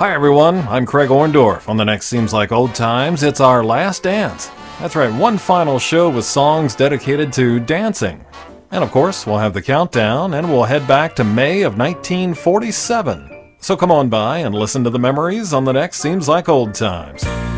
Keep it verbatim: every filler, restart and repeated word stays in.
Hi everyone, I'm Craig Orndorff. On the next Seems Like Old Times, it's our last dance. That's right, one final show with songs dedicated to dancing. And of course, we'll have the countdown, and we'll head back to May of nineteen forty-seven. So come on by and listen to the memories on the next Seems Like Old Times.